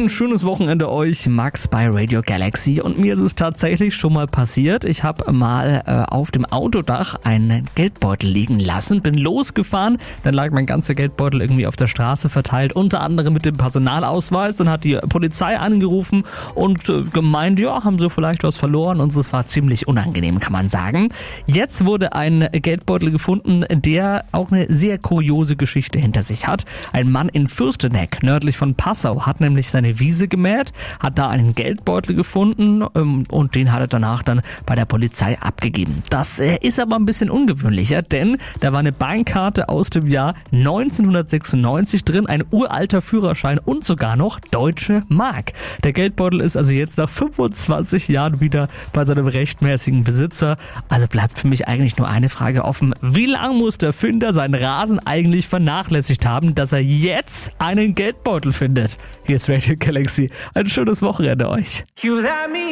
Ein schönes Wochenende euch, Max bei Radio Galaxy. Und mir ist es tatsächlich schon mal passiert. Ich habe mal auf dem Autodach einen Geldbeutel liegen lassen, bin losgefahren, dann lag mein ganzer Geldbeutel irgendwie auf der Straße verteilt, unter anderem mit dem Personalausweis. Dann hat die Polizei angerufen und gemeint, ja, haben sie vielleicht was verloren, und es war ziemlich unangenehm, kann man sagen. Jetzt wurde ein Geldbeutel gefunden, der auch eine sehr kuriose Geschichte hinter sich hat. Ein Mann in Fürsteneck, nördlich von Passau, hat nämlich seine Wiese gemäht, hat da einen Geldbeutel gefunden und den hat er danach dann bei der Polizei abgegeben. Das ist aber ein bisschen ungewöhnlicher, denn da war eine Bankkarte aus dem Jahr 1996 drin, ein uralter Führerschein und sogar noch deutsche Mark. Der Geldbeutel ist also jetzt nach 25 Jahren wieder bei seinem rechtmäßigen Besitzer. Also bleibt für mich eigentlich nur eine Frage offen. Wie lange muss der Finder seinen Rasen eigentlich vernachlässigt haben, dass er jetzt einen Geldbeutel findet? Hier ist Radio Galaxy. Ein schönes Wochenende euch.